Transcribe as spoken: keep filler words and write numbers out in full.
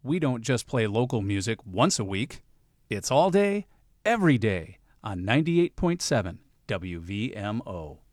we don't just play local music once a week. It's all day, every day on ninety-eight point seven W V M O.